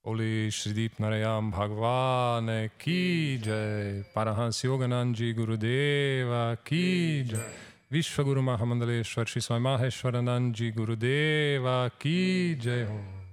Oli Shrideep Narayam Bhagwan Ki Jai, Parahans Yoganand Ji Gurudeva Ki Jai, Vishwaguru Mahamandaleshwar Shri Swami Maheshwaranand Ji Gurudeva Ki Jai.